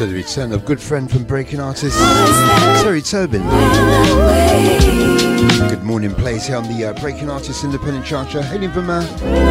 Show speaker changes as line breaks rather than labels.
So the return of good friend from Breaking Artists, Terry Tobin. Good morning, plays here on the Breaking Artists Independent Charter, hailing from